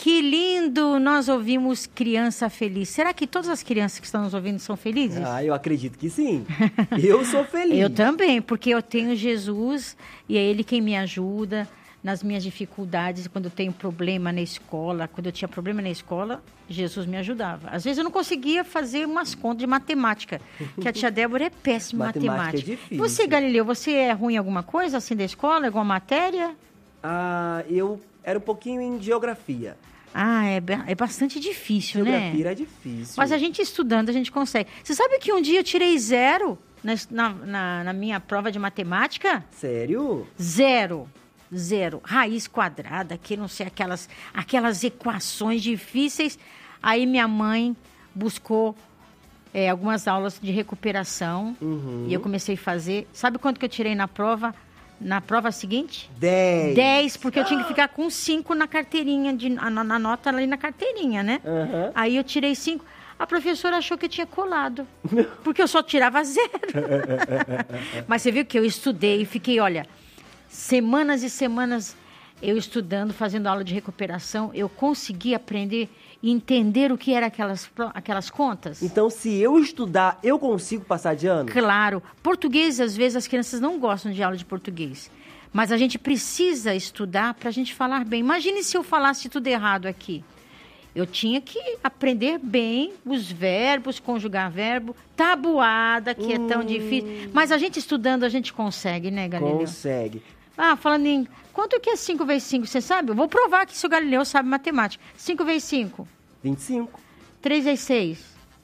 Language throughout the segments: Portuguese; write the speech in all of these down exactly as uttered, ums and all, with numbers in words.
Que lindo! Nós ouvimos Criança Feliz. Será que todas as crianças que estão nos ouvindo são felizes? Ah, eu acredito que sim. Eu sou feliz. Eu também, porque eu tenho Jesus e é Ele quem me ajuda nas minhas dificuldades, quando eu tenho problema na escola. Quando eu tinha problema na escola, Jesus me ajudava. Às vezes eu não conseguia fazer umas contas de matemática, que a tia Débora é péssima em matemática. Matemática é difícil. Você, Galileu, você é ruim em alguma coisa, assim, da escola, alguma matéria? Ah, eu era um pouquinho em geografia. Ah, é, é bastante difícil, Geografia né? Geografia era difícil. Mas a gente estudando, a gente consegue. Você sabe que um dia eu tirei zero na, na, na minha prova de matemática? Sério? Zero. Zero. Raiz quadrada, que não sei, aquelas, aquelas equações difíceis. Aí minha mãe buscou é, algumas aulas de recuperação. Uhum. E eu comecei a fazer. Sabe quanto que eu tirei na prova? Na prova seguinte? Dez. Dez, porque eu tinha que ficar com cinco na carteirinha, de, na, na nota ali na carteirinha, né? Uhum. Aí eu tirei cinco. A professora achou que eu tinha colado, porque eu só tirava zero. Mas você viu que eu estudei e fiquei, olha, semanas e semanas eu estudando, fazendo aula de recuperação, eu consegui aprender e entender o que eram aquelas, aquelas contas. Então, se eu estudar, eu consigo passar de ano? Claro. Português, às vezes, as crianças não gostam de aula de português. Mas a gente precisa estudar para a gente falar bem. Imagine se eu falasse tudo errado aqui. Eu tinha que aprender bem os verbos, conjugar verbo, tabuada, que hum. é tão difícil. Mas a gente estudando, a gente consegue, né, Galileu? Consegue. Ah, falando em... Quanto que é cinco vezes cinco, você sabe? Eu vou provar que se o Galileu sabe matemática. cinco vezes cinco. vinte e cinco. três vezes seis.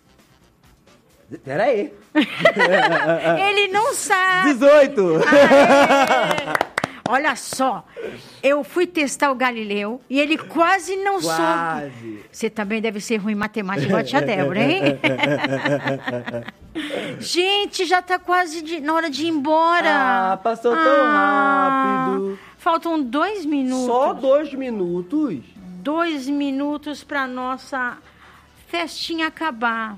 Peraí. Ele não sabe. dezoito. Aê! Olha só, eu fui testar o Galileu e ele quase não quase. soube. Você também deve ser ruim em matemática igual a tia Débora, hein? Gente, já tá quase de, na hora de ir embora. Ah, passou tão ah, rápido. Faltam dois minutos. Só dois minutos? Dois minutos pra nossa festinha acabar.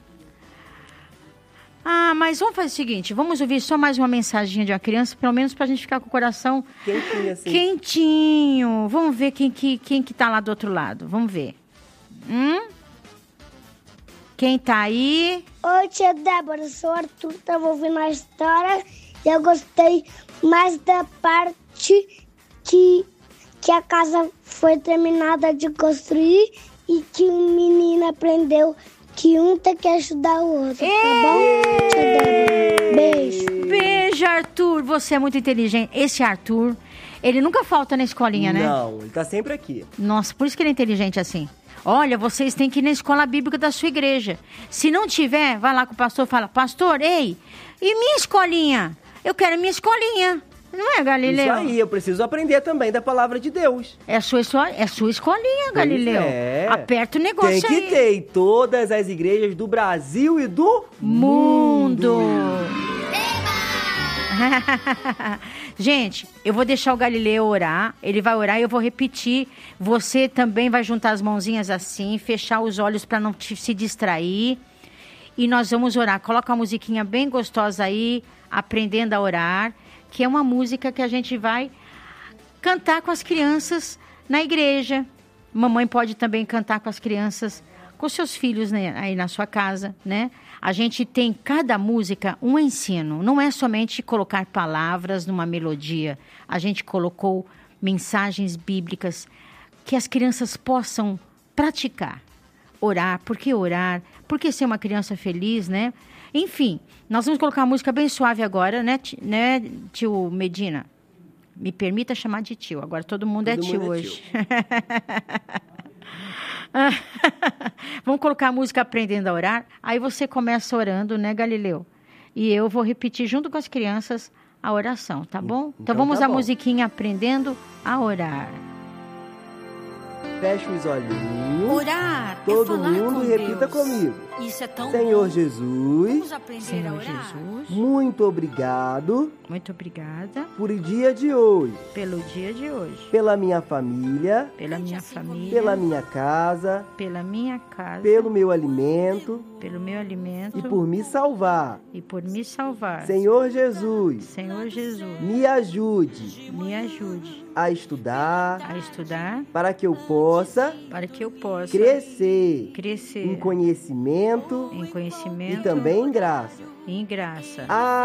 Ah, mas vamos fazer o seguinte, vamos ouvir só mais uma mensaginha de uma criança, pelo menos pra gente ficar com o coração quentinho. Assim. Quentinho. Vamos ver quem que, quem que tá lá do outro lado. Vamos ver. Hum? Quem tá aí? Oi, tia Débora, eu sou o Arthur, tava ouvindo a história e eu gostei mais da parte que, que a casa foi terminada de construir e que um menino aprendeu que um tem que ajudar o outro, Ei! tá bom? Tia Débora, beijo. Beijo, Arthur. Você é muito inteligente. Esse Arthur, ele nunca falta na escolinha, né? Não, ele tá sempre aqui. Nossa, por isso que ele é inteligente assim. Olha, vocês têm que ir na escola bíblica da sua igreja. Se não tiver, vai lá com o pastor e fala, pastor, ei, e minha escolinha? Eu quero minha escolinha. Não é, Galileu? Isso aí, eu preciso aprender também da palavra de Deus. É a sua, é a sua escolinha, Galileu. É. Aperta o negócio Tem aí. que ter em todas as igrejas do Brasil e do mundo. mundo. Gente, eu vou deixar o Galileu orar. Ele vai orar e eu vou repetir. Você também vai juntar as mãozinhas assim, fechar os olhos para não te, se distrair. E nós vamos orar. Coloca uma musiquinha bem gostosa aí, aprendendo a orar, que é uma música que a gente vai cantar com as crianças na igreja. Mamãe pode também cantar com as crianças, com seus filhos, né, aí na sua casa, né? A gente tem cada música um ensino. Não é somente colocar palavras numa melodia. A gente colocou mensagens bíblicas que as crianças possam praticar. Orar, por que orar? Por que ser uma criança feliz, né? Enfim, nós vamos colocar uma música bem suave agora, né, né tio Medina? Me permita chamar de tio. Agora todo mundo todo é tio mundo hoje. É tio. Vamos colocar a música Aprendendo a Orar. Aí você começa orando, né, Galileu? E eu vou repetir junto com as crianças a oração, tá bom? Então, então vamos tá à bom. musiquinha Aprendendo a Orar. Feche os olhinhos. Orar Todo é falar mundo com repita Deus. comigo. Isso é tão Senhor bom. Jesus, Vamos aprender Senhor a orar. Jesus, muito obrigado. Muito obrigada por o dia de hoje. Pelo dia de hoje. Pela minha família. Pela minha família. Pela minha casa. Pela minha casa. Pelo meu alimento. Pelo meu alimento. E por me salvar. E por me salvar. Senhor Jesus. Senhor Jesus. Me ajude. Me ajude. A estudar. A estudar. Para que eu possa possa para que eu possa crescer crescer em conhecimento em e conhecimento também em graça. e em graça. Ah,